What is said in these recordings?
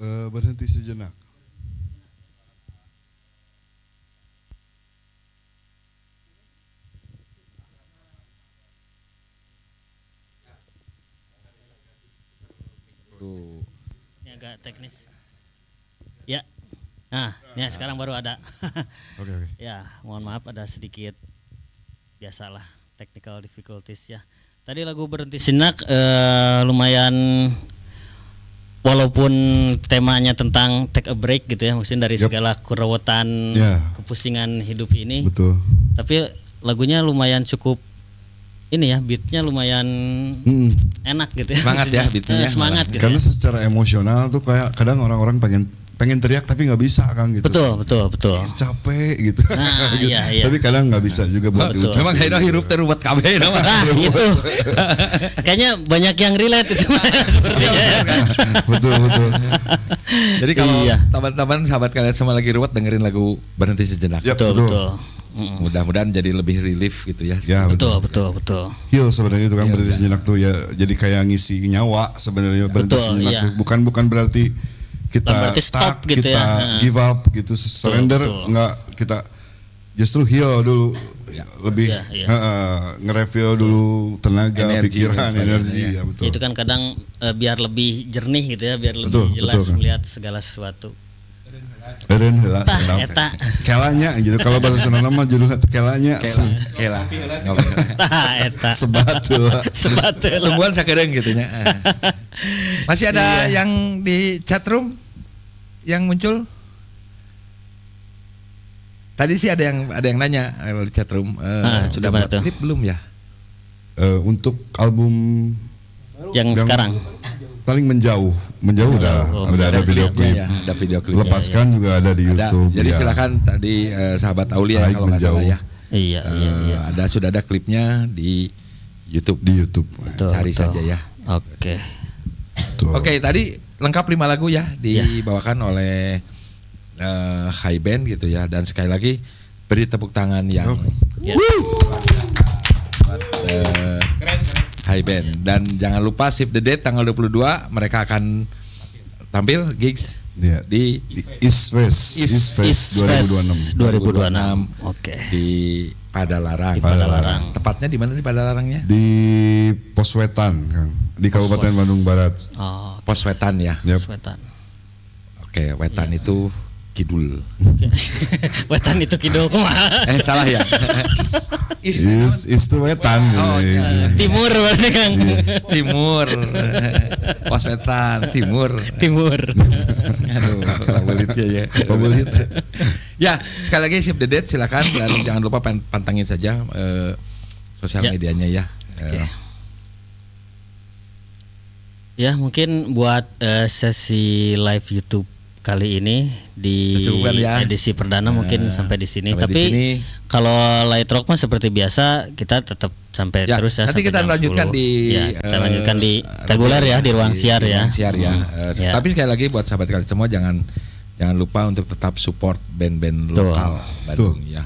Berhenti sejenak. Ini agak teknis. Ya. Nah, ya sekarang baru ada. Oke. Ya, mohon maaf ada sedikit biasalah technical difficulties ya. Tadi lagu Berhenti Sejenak lumayan, walaupun temanya tentang take a break gitu ya, maksudnya dari segala kerewetan, kepusingan hidup ini. Betul. Tapi lagunya lumayan cukup ini ya, beatnya lumayan enak gitu ya. Semangat ya beatnya. Semangat gitu. Karena ya. secara emosional tuh kayak kadang orang-orang pengen teriak tapi nggak bisa kan gitu. Betul. Capek gitu. Nah, gitu. iya. Tapi kadang nggak bisa juga buat diucapin. Memang kayak hirup terubat kabeh nama. Nah, itu. Kayaknya banyak yang relate itu sepertinya. Betul. Jadi kalau teman-teman sahabat kalian semua lagi ruwet dengerin lagu Berhenti Sejenak. Ya, Betul. Mudah-mudahan jadi lebih relief gitu ya. Ya, betul. Heal sebenarnya itu kan berhenti sejenak tuh ya, jadi kayak ngisi nyawa sebenarnya berhenti sejenak tuh. Bukan berarti kita stuck, gitu kita give up gitu, surrender, enggak, kita justru heal dulu, lebih nge-refill dulu tenaga, pikiran, energi ya betul. Itu kan kadang biar lebih jernih gitu ya, biar lebih jelas melihat segala sesuatu. Eren heula eta. Kelanya gitu, kalau bahasa Sunda mah judulnya kelanya. Kela. Eta. Sebat heula. Tungguan sakedeung gitu nya. Masih ada yang di chat room yang muncul? Tadi sih ada yang nanya di chat room, sudah buat klip belum ya? Untuk album yang sekarang paling menjauh udah ada video klip. Ya, ada video klip. Lepaskan juga ada di YouTube. Jadi silakan tadi sahabat Aulia kalau nggak salah ya. Iya. Sudah ada klipnya di YouTube. Cari saja ya. Oke. Oke, tadi lengkap 5 lagu ya dibawakan oleh High Band gitu ya, dan sekali lagi beri tepuk tangan yang buat High Band, dan jangan lupa Save the Date tanggal 22 mereka akan tampil gigs di East Fest 2026. Oke. Di Padalarang. Tepatnya di mana di Padalarangnya? Di Poswetan, Kang. Di Kabupaten Bandung Barat. Poswetan ya. Poswetan. Oke, wetan itu kidul. Wetan itu kidul kumaha? Salah ya. Is itu wetan. Timur berarti Kang. Timur. Poswetan, timur. Aduh, pabulitnya ya. Ya, sekali lagi Save the Date silakan, dan jangan lupa pantengin saja sosial medianya ya. Ya, mungkin buat sesi live YouTube kali ini di edisi perdana mungkin sampai di sini. Tapi kalau Light Rock mah seperti biasa kita tetap sampai terus ya. Nanti kita lanjutkan kita lanjutkan di reguler ya, di ruang siar ya. Tapi sekali lagi buat sahabat kalian semua jangan lupa untuk tetap support band-band lokal Bandung ya.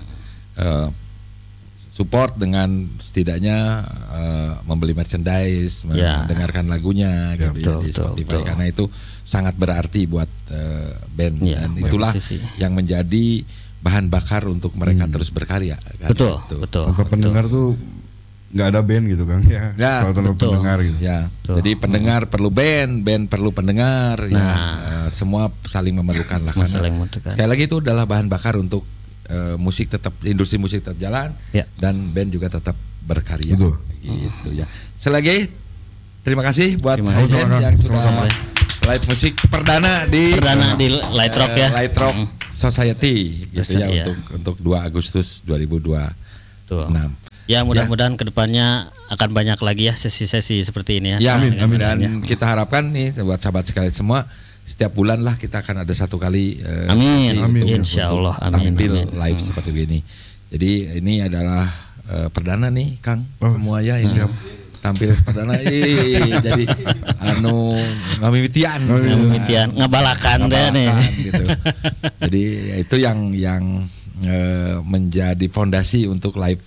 Support dengan setidaknya membeli merchandise, mendengarkan lagunya gitu di Spotify, karena itu sangat berarti buat band, dan itulah yang menjadi bahan bakar untuk mereka terus berkarya. Betul. Tanpa pendengar tuh nggak ada band gitu Kang ya. Kalau tanpa pendengar gitu. Ya. Jadi pendengar perlu band perlu pendengar. Semua saling memerlukan lah. Sekali lagi itu adalah bahan bakar untuk musik industri musik tetap jalan, dan band juga tetap berkarya. Gitu ya. Selagi terima kasih buat yang sudah live musik perdana di Light Rock ya. Light Rock Society gitu ya, untuk 2 Agustus 2026. Ya, mudah-mudahan kedepannya akan banyak lagi ya sesi-sesi seperti ini ya. Amin. Dan kita harapkan nih buat sahabat sekalian semua, setiap bulan lah kita akan ada 1 kali insyaallah tampil live seperti ini. Jadi ini adalah perdana nih Kang, semua ya ini tampil perdana. Jadi ngamimitian ngabalakan deh nih gitu. Jadi itu yang menjadi fondasi untuk live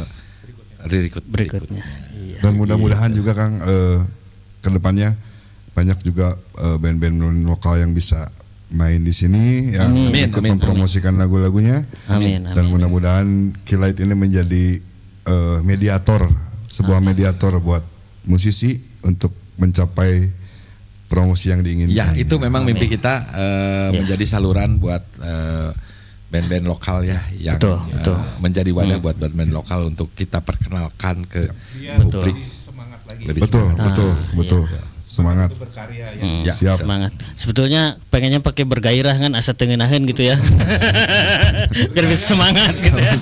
berikutnya. Dan mudah-mudahan juga Kang ke depannya banyak juga band-band lokal yang bisa main di sini yang ikut mempromosikan lagu-lagunya. Dan mudah-mudahan Killite ini menjadi mediator, sebuah mediator buat musisi untuk mencapai promosi yang diinginkan. Ya, itu memang mimpi kita menjadi saluran buat band-band lokal ya yang betul. Menjadi wadah buat band-band lokal untuk kita perkenalkan ke publik. Semangat lagi. Betul. Semangat. Berkarya ya. Siap. Semangat. Sebetulnya pengennya pakai bergairah kan asa tengenaheun gitu ya. Biar bisa semangat gitu ya.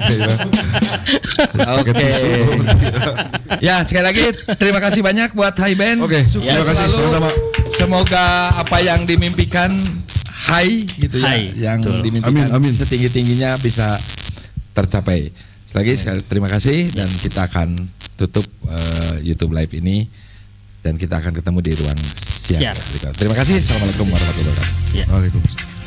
Oke. Ya, sekali lagi terima kasih banyak buat Hai Band. Terima kasih sama-sama. Semoga apa yang dimimpikan high gitu yang dimimpikan setinggi-tingginya bisa tercapai. Sekali lagi terima kasih dan kita akan tutup YouTube Live ini. Dan kita akan ketemu di ruang siang. Terima kasih. Assalamualaikum warahmatullahi wabarakatuh. Waalaikumsalam.